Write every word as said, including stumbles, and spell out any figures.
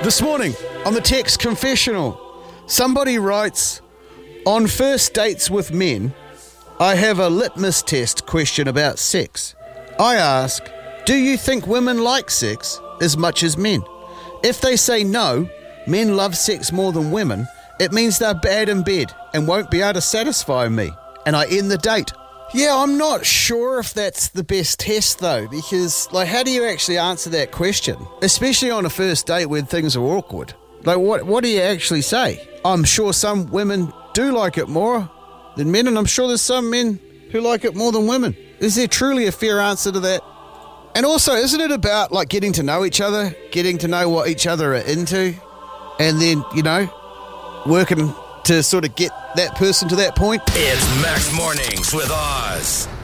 This morning on the text confessional, somebody writes, on first dates with men, I have a litmus test question about sex. I ask, do you think women like sex as much as men? If they say no, men love sex more than women, it means they're bad in bed and won't be able to satisfy me, and I end the date. Yeah, I'm not sure if that's the best test though, because like, how do you actually answer that question? Especially on a first date when things are awkward. Like, what what do you actually say? I'm sure some women do like it more than men, and I'm sure there's some men who like it more than women. Is there truly a fair answer to that? And also, isn't it about like getting to know each other, getting to know what each other are into, and then, you know, working to sort of get that person to that point? It's Max Mornings with Oz.